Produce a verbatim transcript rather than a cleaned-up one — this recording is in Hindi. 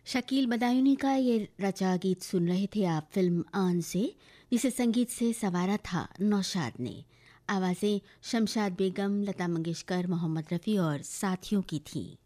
शकील बदायूनी का ये रचा गीत सुन रहे थे आप फिल्म आन से, जिसे संगीत से संवारा था नौशाद ने। आवाज़ें शमशाद बेगम, लता मंगेशकर, मोहम्मद रफ़ी और साथियों की थीं।